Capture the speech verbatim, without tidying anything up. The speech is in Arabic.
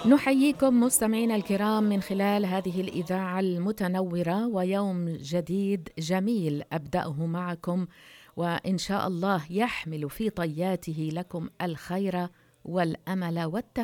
نحييكم مستمعينا الكرام من خلال هذه الإذاعة المتنورة، ويوم جديد جميل أبدأه معكم، وإن شاء الله يحمل في طياته لكم الخير والأمل والتفاؤل.